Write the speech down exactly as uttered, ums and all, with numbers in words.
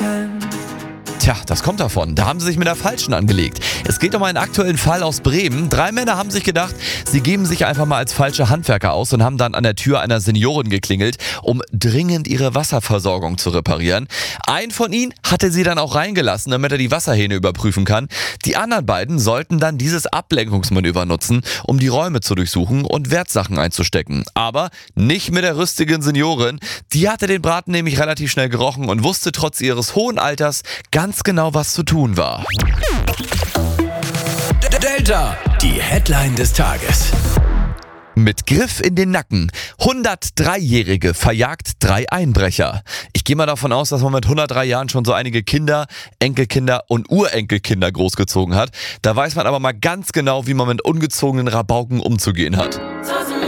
Retten. Tja, das kommt davon. Da haben sie sich mit der Falschen angelegt. Es geht um einen aktuellen Fall aus Bremen. Drei Männer haben sich gedacht, sie geben sich einfach mal als falsche Handwerker aus und haben dann an der Tür einer Seniorin geklingelt, um dringend ihre Wasserversorgung zu reparieren. Ein von ihnen hatte sie dann auch reingelassen, damit er die Wasserhähne überprüfen kann. Die anderen beiden sollten dann dieses Ablenkungsmanöver nutzen, um die Räume zu durchsuchen und Wertsachen einzustecken. Aber nicht mit der rüstigen Seniorin. Die hatte den Braten nämlich relativ schnell gerochen und wusste trotz ihres hohen Alters ganz genau, was zu tun war. Delta, die Headline des Tages. Mit Griff in den Nacken. hundertdreijährige verjagt drei Einbrecher. Ich gehe mal davon aus, dass man mit hundertdrei Jahren schon so einige Kinder, Enkelkinder und Urenkelkinder großgezogen hat. Da weiß man aber mal ganz genau, wie man mit ungezogenen Rabauken umzugehen hat.